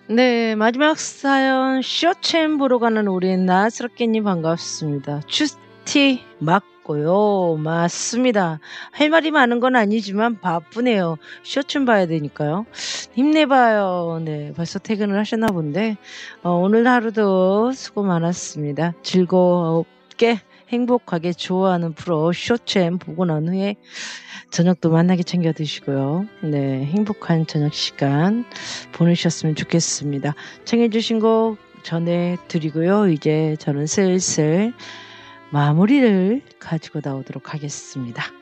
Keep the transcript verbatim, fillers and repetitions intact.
네. 마지막 사연 쇼챔 보러 가는 우리 나스럽게님 반갑습니다. 큐티 맞고요. 맞습니다. 할 말이 많은 건 아니지만 바쁘네요. 쇼챔 봐야 되니까요. 힘내봐요. 네. 벌써 퇴근을 하셨나 본데 어 오늘 하루도 수고 많았습니다. 즐겁게 행복하게 좋아하는 프로 쇼챔 보고 난 후에 저녁도 만나게 챙겨 드시고요. 네. 행복한 저녁 시간 보내셨으면 좋겠습니다. 청해 주신 곡 전해 드리고요. 이제 저는 슬슬 마무리를 가지고 나오도록 하겠습니다.